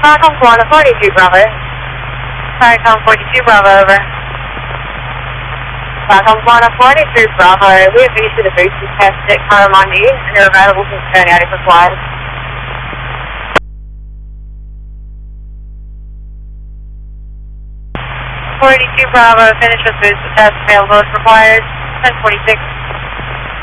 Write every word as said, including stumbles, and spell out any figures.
Falcon Florida forty-two Bravo. Falcon forty-two Bravo, over. Falcon Florida forty-two Bravo, we have issued a boosted test at Karamondi and are available since turn out if required. forty-two Bravo, finish with boosted test available if required. ten forty-six.